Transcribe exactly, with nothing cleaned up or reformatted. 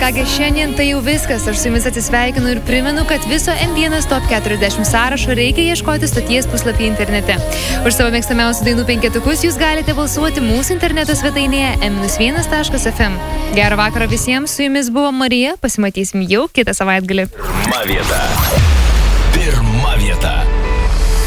Kągi, šiandien tai jau viskas. Aš su jumis atsisveikinu ir primenu, kad viso M vienas Top keturiasdešimt sąrašo reikia ieškoti stoties puslapį internete. Už savo mėgstamiausių dainų penketukus jūs galite balsuoti mūsų interneto svetainėje em vienas taškas ef em. Gerą vakarą visiems, su jumis buvo Marija, pasimatysim jau kitą savaitgalį. Pirma vieta. Pirma vieta.